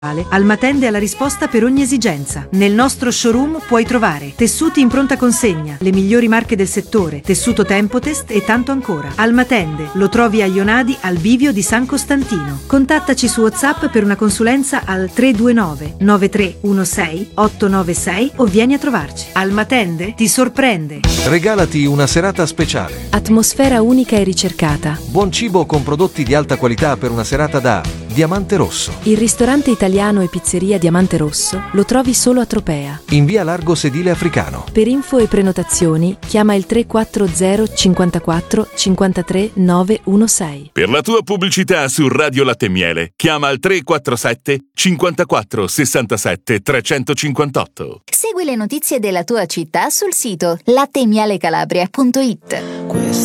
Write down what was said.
Almatende ha la risposta per ogni esigenza. Nel nostro showroom puoi trovare tessuti in pronta consegna, le migliori marche del settore, tessuto Tempotest e tanto ancora. Almatende lo trovi a Ionadi al bivio di San Costantino. Contattaci su WhatsApp per una consulenza al 329 9316 896 o vieni a trovarci. Almatende ti sorprende. Regalati una serata speciale. Atmosfera unica e ricercata. Buon cibo con prodotti di alta qualità per una serata da Diamante Rosso. Il ristorante italiano e pizzeria Diamante Rosso lo trovi solo a Tropea. In via Largo Sedile Africano. Per info e prenotazioni chiama il 340 54 53 916. Per la tua pubblicità su Radio Latte e Miele chiama il 347 54 67 358. Segui le notizie della tua città sul sito latteemialecalabria.it.